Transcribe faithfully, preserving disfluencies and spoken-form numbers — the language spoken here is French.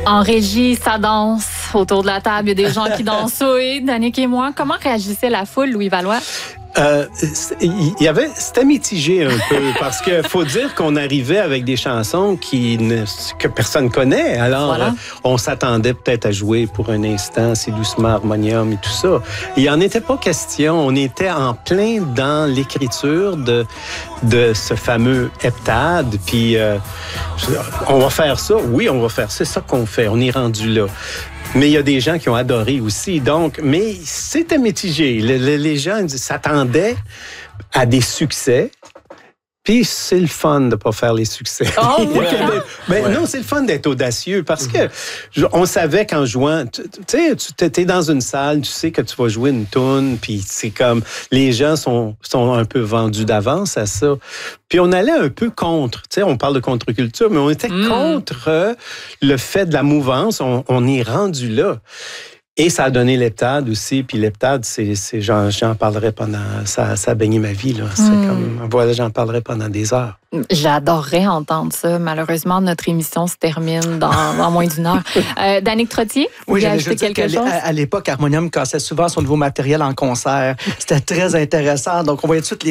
En régie, ça danse. Autour de la table, il y a des gens qui dansouillent. Danick et moi, comment réagissait la foule, Louis Valois? Euh, il y avait, c'était mitigé un peu parce que faut dire qu'on arrivait avec des chansons qui ne, que personne connaît. Alors, voilà. euh, on s'attendait peut-être à jouer pour un instant, c'est doucement harmonium et tout ça. Il en était pas question. On était en plein dans l'écriture de de ce fameux heptade. Puis, euh, on va faire ça. Oui, on va faire. C'est ça qu'on fait. On est rendu là. Mais il y a des gens qui ont adoré aussi. Donc, mais c'était mitigé. Le, le, les gens s'attendaient à des succès. Puis c'est le fun de pas faire les succès. Oh, oui. Mais ouais. non, c'est le fun d'être audacieux parce que on savait qu'en jouant, tu sais, tu es dans une salle, tu sais que tu vas jouer une toune, puis c'est comme les gens sont sont un peu vendus d'avance à ça. Puis on allait un peu contre, tu sais, on parle de contre-culture, mais on était mm. contre euh, le fait de la mouvance. On, on est rendu là. Et ça a donné l'heptade aussi. Puis l'heptade, c'est, c'est j'en, j'en parlerai pendant... Ça, ça a baigné ma vie, là. C'est mm. comme... Voilà, j'en parlerai pendant des heures. J'adorerais entendre ça. Malheureusement, notre émission se termine dans, dans moins d'une heure. Euh, Danick Trottier, vous oui, voulez ajouter quelque chose? À, à l'époque, Harmonium cassait souvent son nouveau matériel en concert. C'était très intéressant. Donc, on voyait tout de suite les